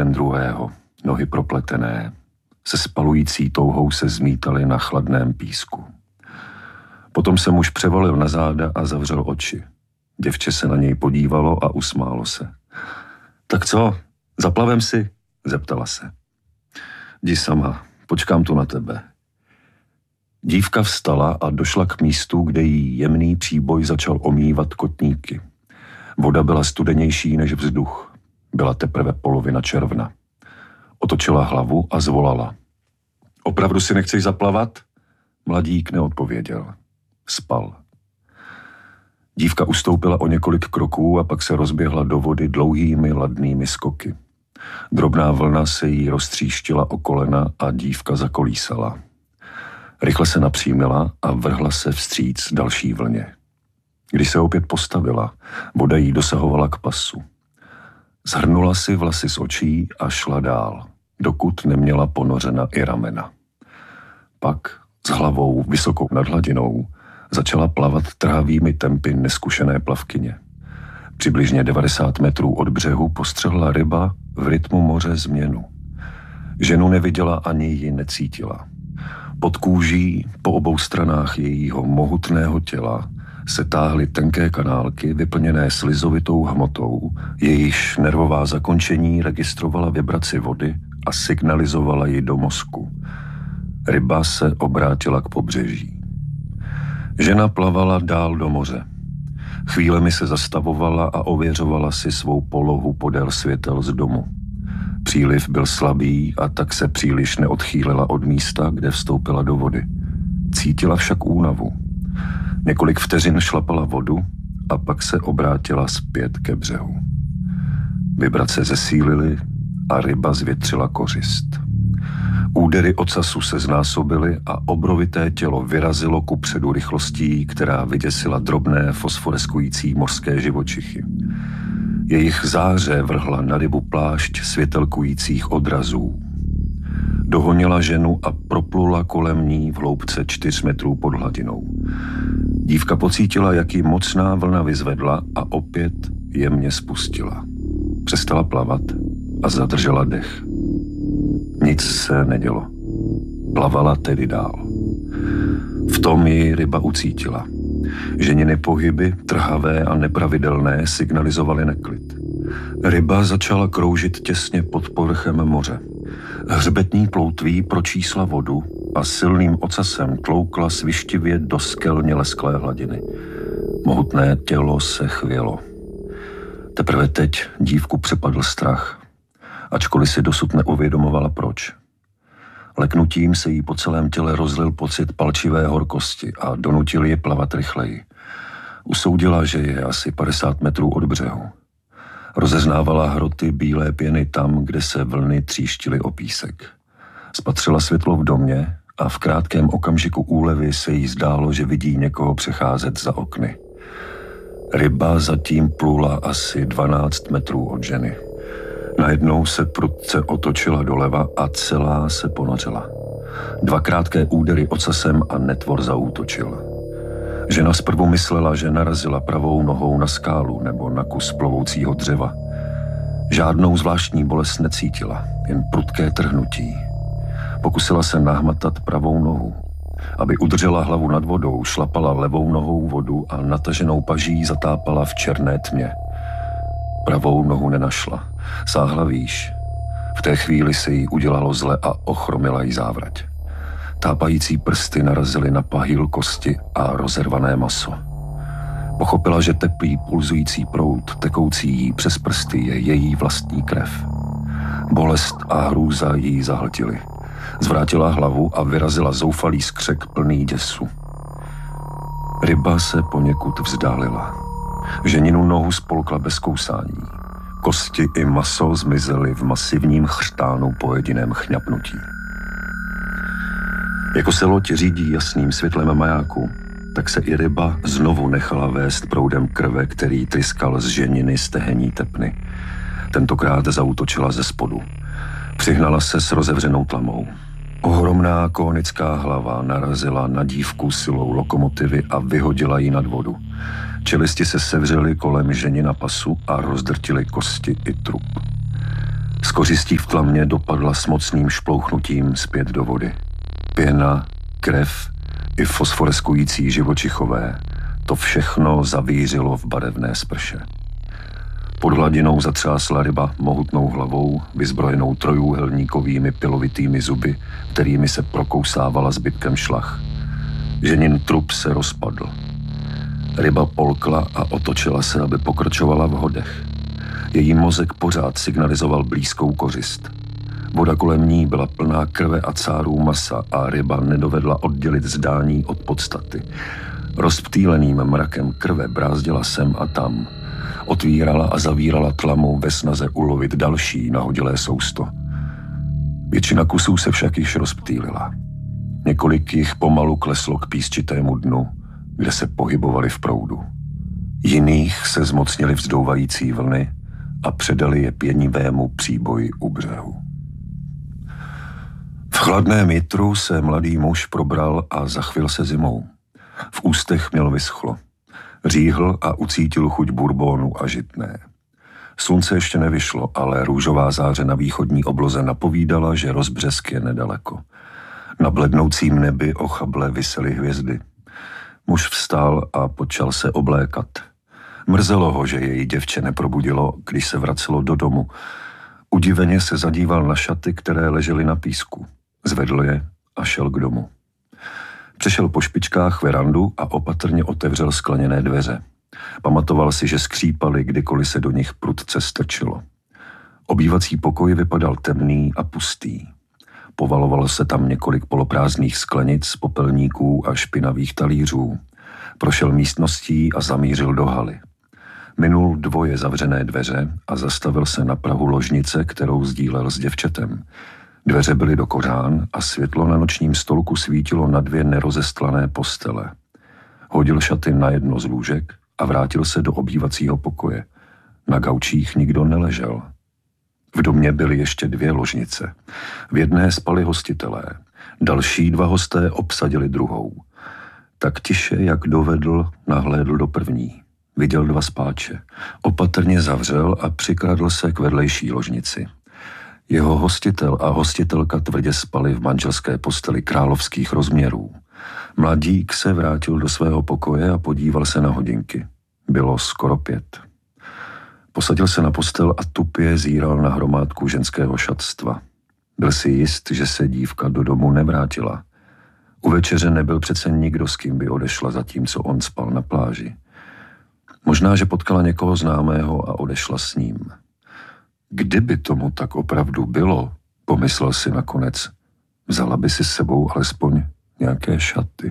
jeden druhého, nohy propletené, se spalující touhou se zmítali na chladném písku. Potom se muž převalil na záda a zavřel oči. Děvče se na něj podívalo a usmálo se. Tak co, zaplavem si? Zeptala se. Jdi sama, počkám tu na tebe. Dívka vstala a došla k místu, kde jí jemný příboj začal omývat kotníky. Voda byla studenější než vzduch. Byla teprve polovina června. Otočila hlavu a zvolala. Opravdu si nechceš zaplavat? Mladík neodpověděl. Spal. Dívka ustoupila o několik kroků a pak se rozběhla do vody dlouhými ladnými skoky. Drobná vlna se jí roztříštila o kolena a dívka zakolísala. Rychle se napřímila a vrhla se vstříc další vlně. Když se opět postavila, voda jí dosahovala k pasu. Zhrnula si vlasy z očí a šla dál, dokud neměla ponořena i ramena. Pak s hlavou vysokou nad hladinou začala plavat trhavými tempy neskušené plavkyně. Přibližně 90 metrů od břehu postřehla ryba v rytmu moře změnu. Ženu neviděla ani ji necítila. Pod kůží po obou stranách jejího mohutného těla se táhly tenké kanálky vyplněné slizovitou hmotou, jejíž nervová zakončení registrovala vibraci vody a signalizovala ji do mozku. Ryba se obrátila k pobřeží. Žena plavala dál do moře. Chvílemi se zastavovala a ověřovala si svou polohu podél světel z domu. Příliv byl slabý a tak se příliš neodchýlila od místa, kde vstoupila do vody. Cítila však únavu. Několik vteřin šlapala vodu a pak se obrátila zpět ke břehu. Vibrace zesílily a ryba zvětřila kořist. Údery ocasu se znásobily a obrovité tělo vyrazilo kupředu rychlostí, která vyděsila drobné fosforeskující mořské živočichy. Jejich záře vrhla na rybu plášť světelkujících odrazů. Dohonila ženu a proplula kolem ní v hloubce 4 metrů pod hladinou. Dívka pocítila, jak ji mocná vlna vyzvedla a opět jemně spustila. Přestala plavat a zadržela dech. Nic se nedělo. Plavala tedy dál. V tom ji ryba ucítila. Ženiny pohyby, trhavé a nepravidelné, signalizovaly neklid. Ryba začala kroužit těsně pod povrchem moře. Hřbetní ploutví pročísla vodu a silným ocasem tloukla svištivě do skelně lesklé hladiny. Mohutné tělo se chvělo. Teprve teď dívku přepadl strach, ačkoliv si dosud neuvědomovala proč. Leknutím se jí po celém těle rozlil pocit palčivé horkosti a donutil ji plavat rychleji. Usoudila, že je asi 50 metrů od břehu. Rozeznávala hroty bílé pěny tam, kde se vlny tříštily o písek. Spatřila světlo v domě a v krátkém okamžiku úlevy se jí zdálo, že vidí někoho přecházet za okny. Ryba zatím plula asi 12 metrů od ženy. Najednou se prudce otočila doleva a celá se ponořila. 2 krátké údery ocasem a netvor zaútočil. Žena zprvu myslela, že narazila pravou nohou na skálu nebo na kus plovoucího dřeva. Žádnou zvláštní bolest necítila, jen prudké trhnutí. Pokusila se nahmatat pravou nohu. Aby udržela hlavu nad vodou, šlapala levou nohou vodu a nataženou paží zatápala v černé tmě. Pravou nohu nenašla. Sáhla výš. V té chvíli se jí udělalo zle a ochromila jí závrať. Tápající prsty narazily na pahýl kosti a rozervané maso. Pochopila, že teplý pulzující proud, tekoucí jí přes prsty, je její vlastní krev. Bolest a hrůza jí zahltily. Zvrátila hlavu a vyrazila zoufalý skřek plný děsu. Ryba se poněkud vzdálila. Ženinu nohu spolkla bez kousání. Kosti i maso zmizely v masivním chřtánu po jediném chňapnutí. Jako se loď řídí jasným světlem majáku, tak se i ryba znovu nechala vést proudem krve, který tryskal z ženiny stehení tepny. Tentokrát zaútočila ze spodu. Přihnala se s rozevřenou tlamou. Ohromná konická hlava narazila na dívku silou lokomotivy a vyhodila ji nad vodu. Čelisti se sevřely kolem ženina pasu a rozdrtily kosti i trup. Z kořistí v tlamě dopadla s mocným šplouchnutím zpět do vody. Pěna, krev i fosforeskující živočichové, to všechno zavířilo v barevné sprše. Pod hladinou zatřásla ryba mohutnou hlavou, vyzbrojenou trojúhelníkovými pilovitými zuby, kterými se prokousávala zbytkem šlach. Ženin trup se rozpadl. Ryba polkla a otočila se, aby pokračovala v hodech. Její mozek pořád signalizoval blízkou kořist. Voda kolem ní byla plná krve a cárů masa a ryba nedovedla oddělit zdání od podstaty. Rozptýleným mrakem krve brázdila sem a tam. Otvírala a zavírala tlamu ve snaze ulovit další nahodilé sousto. Většina kusů se však již rozptýlila. Několik jich pomalu kleslo k písčitému dnu, kde se pohybovali v proudu. Jiných se zmocnili vzdouvající vlny a předali je pěnivému příboji u břehu. V chladném jitru se mladý muž probral a zachvěl se zimou. V ústech měl vyschlo. Říhl a ucítil chuť bourbonu a žitné. Slunce ještě nevyšlo, ale růžová záře na východní obloze napovídala, že rozbřesk je nedaleko. Na blednoucím nebi ochable visely hvězdy. Muž vstál a počal se oblékat. Mrzelo ho, že její děvče neprobudilo, když se vracelo do domu. Udiveně se zadíval na šaty, které ležely na písku. Zvedl je a šel k domu. Přešel po špičkách verandu a opatrně otevřel skleněné dveře. Pamatoval si, že skřípaly, kdykoliv se do nich prudce strčilo. Obývací pokoj vypadal temný a pustý. Povalovalo se tam několik poloprázdných sklenic, popelníků a špinavých talířů. Prošel místností a zamířil do haly. Minul dvoje zavřené dveře a zastavil se na prahu ložnice, kterou sdílel s děvčetem. Dveře byly do kořán a světlo na nočním stolku svítilo na dvě nerozestlané postele. Hodil šaty na jedno z lůžek a vrátil se do obývacího pokoje. Na gaučích nikdo neležel. V domě byly ještě dvě ložnice. V jedné spali hostitelé. Další dva hosté obsadili druhou. Tak tiše, jak dovedl, nahlédl do první. Viděl dva spáče. Opatrně zavřel a přikradl se k vedlejší ložnici. Jeho hostitel a hostitelka tvrdě spali v manželské posteli královských rozměrů. Mladík se vrátil do svého pokoje a podíval se na hodinky. Bylo skoro 5. Posadil se na postel a tupě zíral na hromádku ženského šatstva. Byl si jist, že se dívka do domu nevrátila. U večeře nebyl přece nikdo, s kým by odešla, zatímco on spal na pláži. Možná, že potkala někoho známého a odešla s ním. Kdyby tomu tak opravdu bylo, pomyslel si nakonec, vzala by si s sebou alespoň nějaké šaty.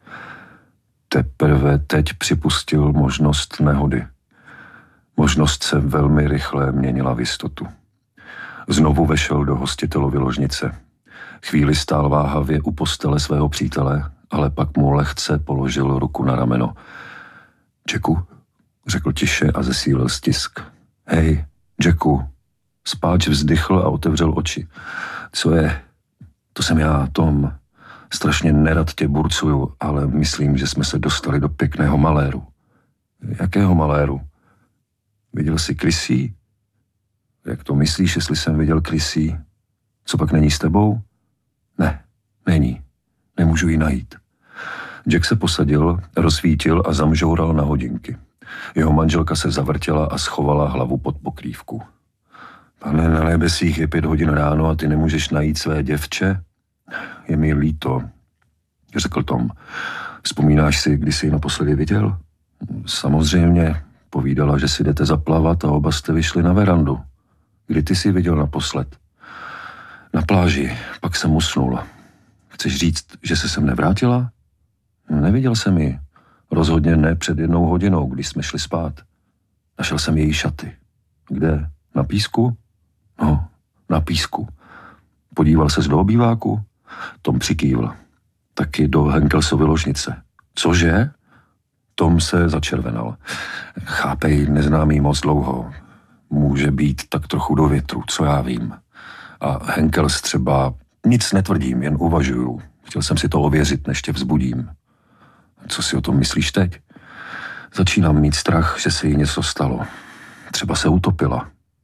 Teprve teď připustil možnost nehody. Možnost se velmi rychle měnila v jistotu. Znovu vešel do hostitelovy ložnice. Chvíli stál váhavě u postele svého přítele, ale pak mu lehce položil ruku na rameno. Jacku, řekl tiše a zesílil stisk. Hej, Jacku. Spáč vzdychl a otevřel oči. Co je? To jsem já, Tom. Strašně nerad tě burcuju, ale myslím, že jsme se dostali do pěkného maléru. Jakého maléru? Viděl jsi Krysí? Jak to myslíš, jestli jsem viděl Krysí? Co pak není s tebou? Ne, není. Nemůžu ji najít. Jack se posadil, rozsvítil a zamžoural na hodinky. Jeho manželka se zavrtěla a schovala hlavu pod pokrývku. Pane, na nebesích je 5 hodin ráno a ty nemůžeš najít své děvče? Je mi líto, řekl Tom. Vzpomínáš si, kdy jsi ji naposledy viděl? Samozřejmě, povídala, že si jdete zaplavat a oba jste vyšli na verandu. Kdy ty jsi viděl naposled? Na pláži, pak jsem usnul. Chceš říct, že se sem nevrátila? Neviděl jsem ji. Rozhodně ne před 1 hodinou, když jsme šli spát. Našel jsem její šaty. Kde? Na písku? No, na písku. Podíval ses do obýváku? Tom přikývl. Taky do Henkelsovy ložnice. Cože? Tom se začervenal. Chápej, neznám jí moc dlouho. Může být tak trochu do větru, co já vím. A Henkels třeba... Nic netvrdím, jen uvažuju. Chtěl jsem si to ověřit, než tě vzbudím. Co si o tom myslíš teď? Začínám mít strach, že se jí něco stalo. Třeba se utopila.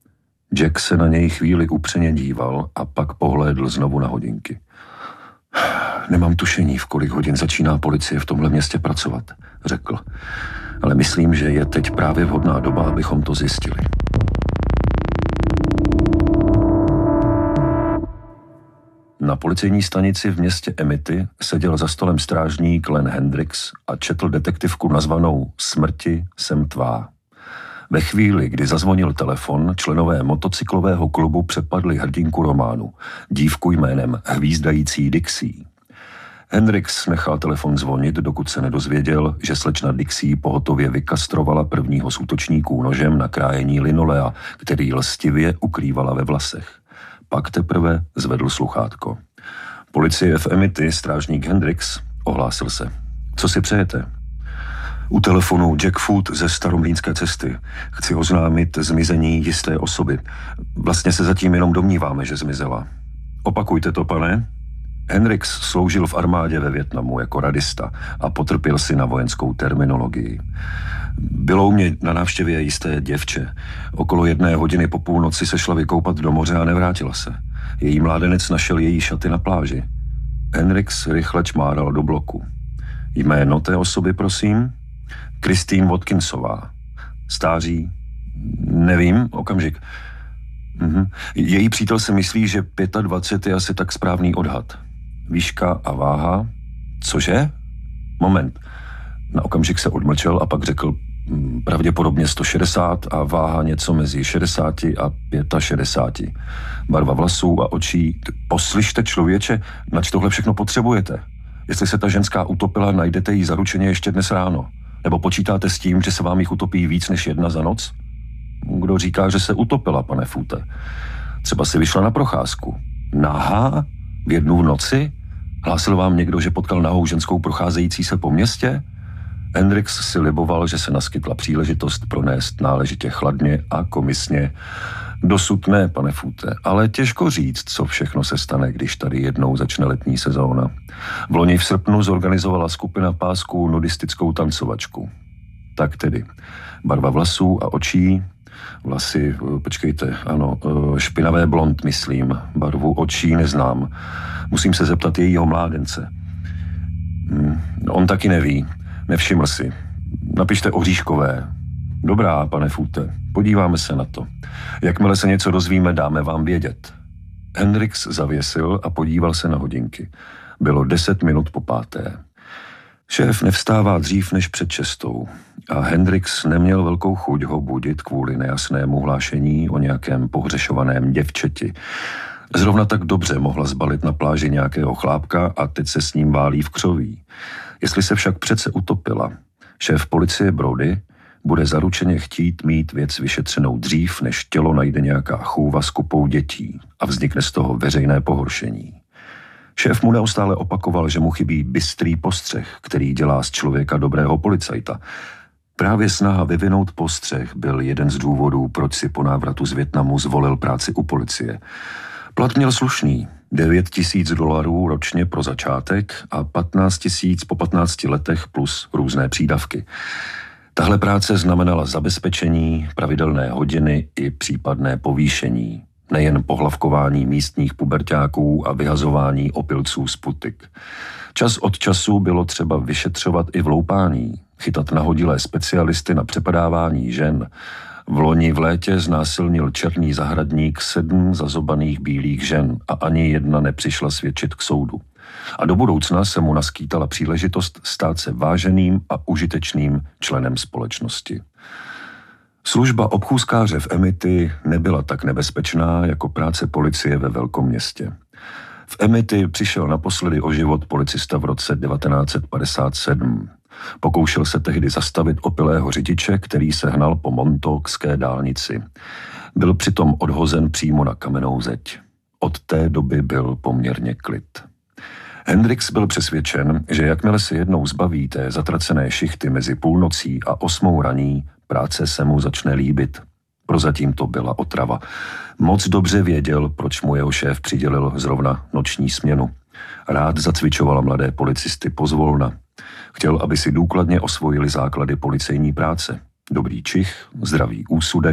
Jack se na něj chvíli upřeně díval a pak pohlédl znovu na hodinky. Nemám tušení, v kolik hodin začíná policie v tomhle městě pracovat, řekl. Ale myslím, že je teď právě vhodná doba, abychom to zjistili. Na policejní stanici v městě Amity seděl za stolem strážník Len Hendricks a četl detektivku nazvanou Smrti jsem tvá. Ve chvíli, kdy zazvonil telefon, členové motocyklového klubu přepadli hrdinku románu, dívku jménem Hvízdající Dixie. Hendricks nechal telefon zvonit, dokud se nedozvěděl, že slečna Dixie pohotově vykastrovala prvního z útočníků nožem na krájení linolea, který lstivě ukrývala ve vlasech. Pak teprve zvedl sluchátko. Policie v Amity, strážník Hendricks, ohlásil se. Co si přejete? U telefonu Jack Foot ze Staromlýnské cesty. Chci oznámit zmizení jisté osoby. Vlastně se zatím jenom domníváme, že zmizela. Opakujte to, pane. Hendricks sloužil v armádě ve Vietnamu jako radista a potrpěl si na vojenskou terminologii. Bylo u mě na návštěvě jisté děvče. Okolo 1 hodiny po půlnoci se šla vykoupat do moře a nevrátila se. Její mládenec našel její šaty na pláži. Hendricks rychle čmáral do bloku. Jméno té osoby, prosím? Christine Watkinsová. Stáří? Nevím, okamžik. Její přítel si myslí, že 25 je asi tak správný odhad. Výška a váha? Cože? Moment. Na okamžik se odmlčel a pak řekl pravděpodobně 160 a váha něco mezi 60 a 65. Barva vlasů a očí. Poslyšte, člověče, nač tohle všechno potřebujete. Jestli se ta ženská utopila, najdete ji zaručeně ještě dnes ráno. Nebo počítáte s tím, že se vám jich utopí víc než 1 za noc? Kdo říká, že se utopila, pane Foote? Třeba si vyšla na procházku. Nahá? V 1 v noci? Hlásil vám někdo, že potkal nahou ženskou procházející se po městě? Hendricks si liboval, že se naskytla příležitost pronést náležitě chladně a komisně. Dosud ne, pane Foote, ale těžko říct, co všechno se stane, když tady jednou začne letní sezóna. Vloni v srpnu zorganizovala skupina pásků nudistickou tancovačku. Tak tedy, barva vlasů a očí, vlasy, počkejte, ano, špinavé blond, myslím, barvu očí neznám. Musím se zeptat jejího mládence. On taky neví, nevšiml si. Napište oříškové. Dobrá, pane Foote, podíváme se na to. Jakmile se něco dozvíme, dáme vám vědět. Hendricks zavěsil a podíval se na hodinky. Bylo 10 minut po 5. Šéf nevstává dřív než před 6 a Hendricks neměl velkou chuť ho budit kvůli nejasnému hlášení o nějakém pohřešovaném děvčeti. Zrovna tak dobře mohla zbalit na pláži nějakého chlápka a teď se s ním válí v křoví. Jestli se však přece utopila, šéf policie Brody bude zaručeně chtít mít věc vyšetřenou dřív, než tělo najde nějaká chůva s kupou dětí a vznikne z toho veřejné pohoršení. Šéf mu neustále opakoval, že mu chybí bystrý postřeh, který dělá z člověka dobrého policajta. Právě snaha vyvinout postřeh byl jeden z důvodů, proč si po návratu z Vietnamu zvolil práci u policie. Plat měl slušný, $9,000 ročně pro začátek a 15,000 po 15 letech plus různé přídavky. Tahle práce znamenala zabezpečení, pravidelné hodiny i případné povýšení. Nejen pohlavkování místních puberťáků a vyhazování opilců z putik. Čas od času bylo třeba vyšetřovat i vloupání, chytat nahodilé specialisty na přepadávání žen. V loni v létě znásilnil černý zahradník 7 zazobaných bílých žen a ani jedna nepřišla svědčit k soudu. A do budoucna se mu naskýtala příležitost stát se váženým a užitečným členem společnosti. Služba obchůzkáře v Amity nebyla tak nebezpečná jako práce policie ve velkom městě. V Amity přišel naposledy o život policista v roce 1957. Pokoušel se tehdy zastavit opilého řidiče, který se hnal po Montaukské dálnici. Byl přitom odhozen přímo na kamennou zeď. Od té doby byl poměrně klid. Hendricks byl přesvědčen, že jakmile se jednou zbaví té zatracené šichty mezi půlnocí a 8 raní, práce se mu začne líbit. Prozatím to byla otrava. Moc dobře věděl, proč mu jeho šéf přidělil zrovna noční směnu. Rád zacvičoval mladé policisty pozvolna. Chtěl, aby si důkladně osvojili základy policejní práce. Dobrý čich, zdravý úsudek,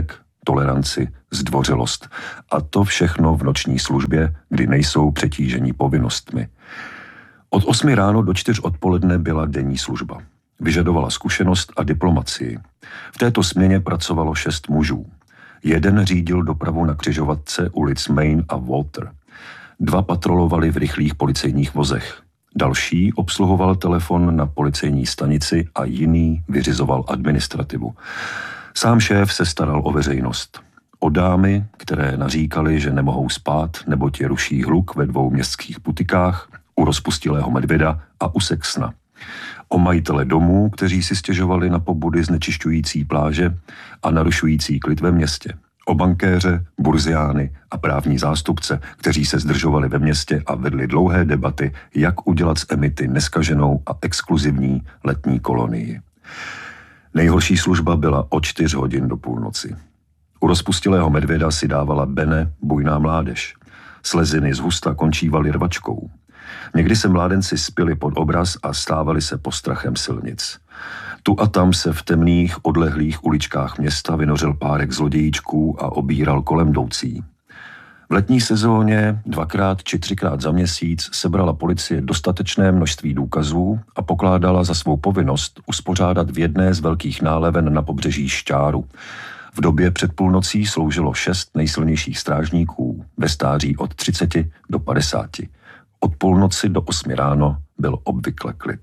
toleranci, zdvořilost. A to všechno v noční službě, kdy nejsou přetížení povinnostmi. Od 8 ráno do 4 odpoledne byla denní služba. Vyžadovala zkušenost a diplomacii. V této směně pracovalo 6 mužů. Jeden řídil dopravu na křižovatce ulic Main a Walter. 2 patrolovali v rychlých policejních vozech. Další obsluhoval telefon na policejní stanici a jiný vyřizoval administrativu. Sám šéf se staral o veřejnost. O dámy, které naříkali, že nemohou spát, neboť je ruší hluk ve 2 městských butikách, u rozpustilého medvěda a u Sexna. O majitele domů, kteří si stěžovali na pobudy znečišťující pláže a narušující klid ve městě. O bankéře, burziány a právní zástupce, kteří se zdržovali ve městě a vedli dlouhé debaty, jak udělat z Emity neskaženou a exkluzivní letní kolonii. Nejhorší služba byla od 4 hodin do půlnoci. U rozpustilého medvěda si dávala Bene bujná mládež. Sleziny z husta končívaly rvačkou. Někdy se mládenci spili pod obraz a stávali se postrachem silnic. Tu a tam se v temných, odlehlých uličkách města vynořil párek zlodějíčků a obíral kolem jdoucí. V letní sezóně 2x či 3x za měsíc sebrala policie dostatečné množství důkazů a pokládala za svou povinnost uspořádat v jedné z velkých náleven na pobřeží Šťáru. V době před půlnocí sloužilo 6 nejsilnějších strážníků ve stáří od 30 do 50. Od půlnoci do 8 ráno byl obvykle klid.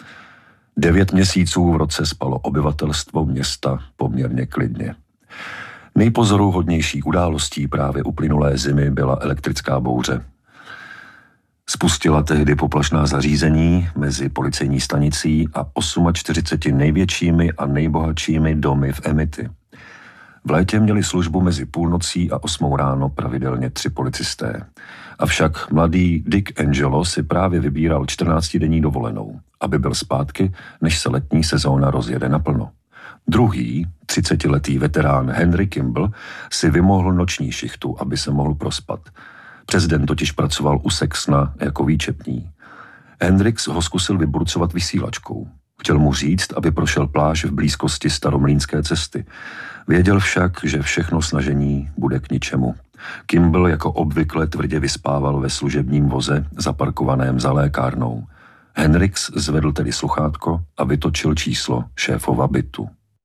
9 měsíců v roce spalo obyvatelstvo města poměrně klidně. Nejpozoruhodnější událostí právě uplynulé zimy byla elektrická bouře. Spustila tehdy poplašná zařízení mezi policejní stanicí a 48 největšími a nejbohatšími domy v Emity. V létě měli službu mezi půlnocí a 8 ráno pravidelně 3 policisté. Avšak mladý Dick Angelo si právě vybíral 14denní dovolenou, aby byl zpátky, než se letní sezóna rozjede naplno. Druhý, 30letý veterán Henry Kimball, si vymohl noční šichtu, aby se mohl prospat. Přes den totiž pracoval u Sexna jako výčepní. Hendrix ho zkusil vyburcovat vysílačkou. Chtěl mu říct, aby prošel pláž v blízkosti Staromlýnské cesty. Věděl však, že všechno snažení bude k ničemu. Kimball jako obvykle tvrdě vyspával ve služebním voze zaparkovaném za lékárnou. Hendrix zvedl tedy sluchátko a vytočil číslo šéfova bytu.